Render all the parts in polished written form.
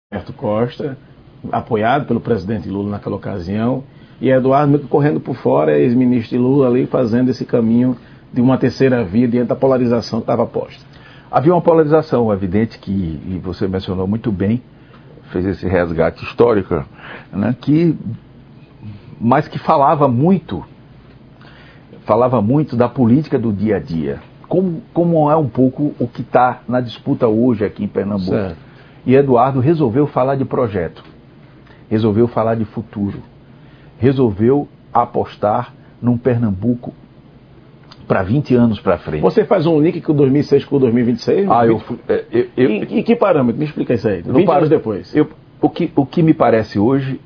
Roberto Costa, apoiado pelo presidente Lula naquela ocasião, e Eduardo correndo por fora, ex-ministro de Lula ali, fazendo esse caminho de uma terceira via diante da polarização que estava posta. Havia uma polarização evidente que, e você mencionou muito bem, fez esse resgate histórico, né, mas que falava muito da política do dia a dia, como é um pouco o que está na disputa hoje aqui em Pernambuco. Certo. E Eduardo resolveu falar de projeto, resolveu falar de futuro, resolveu apostar num Pernambuco para 20 anos para frente. Você faz um link com 2006 com 2026? E que parâmetro? Me explica isso aí. 20 anos depois. O que me parece hoje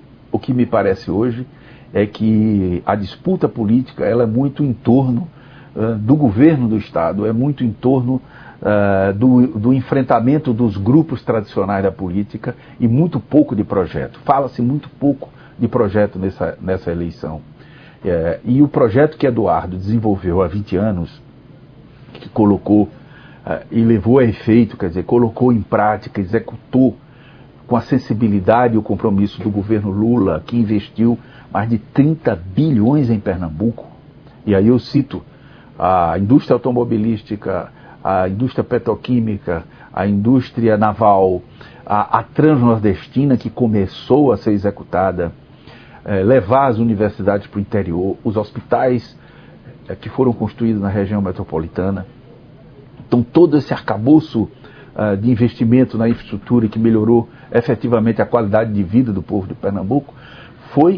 é que a disputa política ela é muito em torno do governo do Estado, é muito em torno do enfrentamento dos grupos tradicionais da política e muito pouco de projeto. Fala-se muito pouco de projeto nessa eleição. E o projeto que Eduardo desenvolveu há 20 anos, que colocou e levou a efeito, quer dizer, colocou em prática, executou com a sensibilidade e o compromisso do governo Lula, que investiu mais de 30 bilhões em Pernambuco. E aí eu cito a indústria automobilística, a indústria petroquímica, a indústria naval, a transnordestina que começou a ser executada, levar as universidades para o interior, os hospitais que foram construídos na região metropolitana. Então todo esse arcabouço de investimento na infraestrutura que melhorou efetivamente a qualidade de vida do povo de Pernambuco foi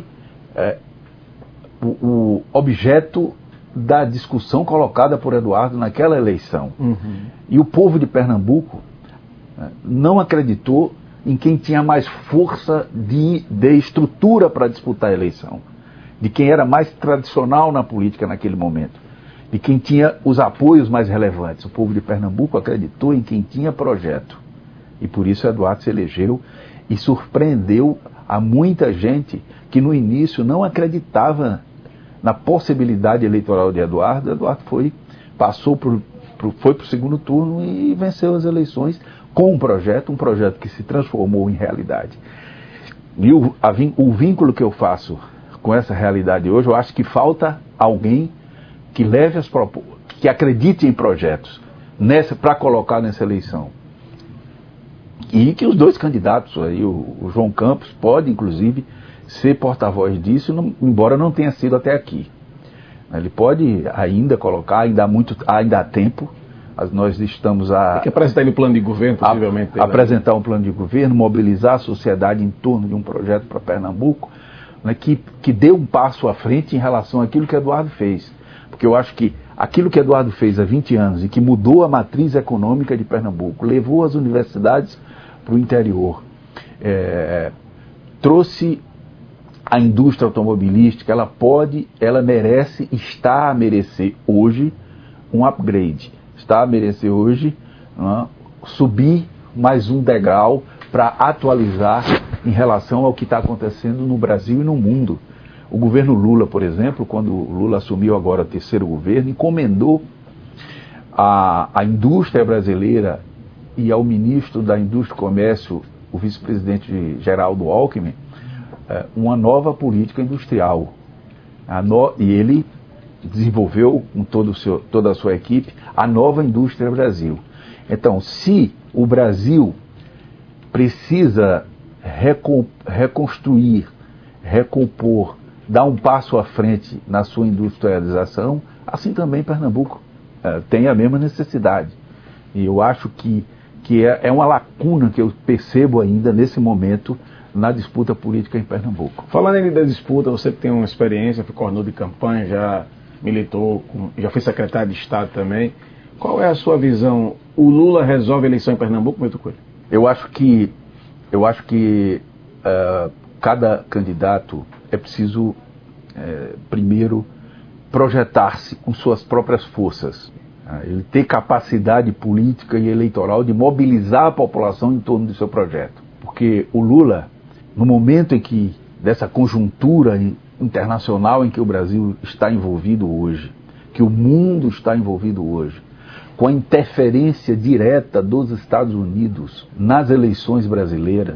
o objeto da discussão colocada por Eduardo naquela eleição. Uhum. E o povo de Pernambuco não acreditou em quem tinha mais força de estrutura para disputar a eleição, de quem era mais tradicional na política naquele momento, de quem tinha os apoios mais relevantes. O povo de Pernambuco acreditou em quem tinha projeto. E por isso Eduardo se elegeu e surpreendeu a muita gente que no início não acreditava na possibilidade eleitoral de Eduardo. Eduardo foi para o segundo turno e venceu as eleições com um projeto que se transformou em realidade. E o vínculo que eu faço com essa realidade hoje, eu acho que falta alguém que leve que acredite em projetos para colocar nessa eleição. E que os dois candidatos, aí, o João Campos pode, inclusive, ser porta-voz disso, embora não tenha sido até aqui. Ele pode ainda colocar, ainda há tempo. Nós estamos Tem que apresentar ele um plano de governo, possivelmente. Apresentar um plano de governo, mobilizar a sociedade em torno de um projeto para Pernambuco, né, que dê um passo à frente em relação àquilo que Eduardo fez. Porque eu acho que aquilo que Eduardo fez há 20 anos e que mudou a matriz econômica de Pernambuco, levou as universidades para o interior, trouxe a indústria automobilística, ela merece, está a merecer hoje um upgrade, está a merecer hoje subir mais um degrau para atualizar em relação ao que está acontecendo no Brasil e no mundo. O governo Lula, por exemplo, quando o Lula assumiu agora o terceiro governo, encomendou à indústria brasileira e ao ministro da Indústria e Comércio, o vice-presidente Geraldo Alckmin, uma nova política industrial. E ele desenvolveu com toda a sua equipe a nova indústria Brasil. Então, se o Brasil precisa reconstruir, recompor, dar um passo à frente na sua industrialização, assim também Pernambuco tem a mesma necessidade. E eu acho que é uma lacuna que eu percebo ainda nesse momento na disputa política em Pernambuco. Falando ainda da disputa, você que tem uma experiência, foi coordenador de campanha, já militou, já foi secretário de Estado também. Qual é a sua visão? O Lula resolve a eleição em Pernambuco, Milton Coelho? Eu acho que cada candidato é preciso, primeiro, projetar-se com suas próprias forças. Ele ter capacidade política e eleitoral de mobilizar a população em torno do seu projeto. Porque o Lula, no momento dessa conjuntura internacional em que o Brasil está envolvido hoje, que o mundo está envolvido hoje, com a interferência direta dos Estados Unidos nas eleições brasileiras,